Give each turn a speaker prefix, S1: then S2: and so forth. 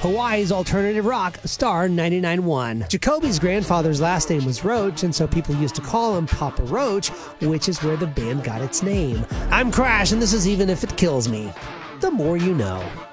S1: Hawaii's alternative rock, Star 99.1. Jacoby's grandfather's last name was Roach, and so people used to call him Papa Roach, which is where the band got its name. I'm Crash, and this is Even If It Kills Me. The more you know.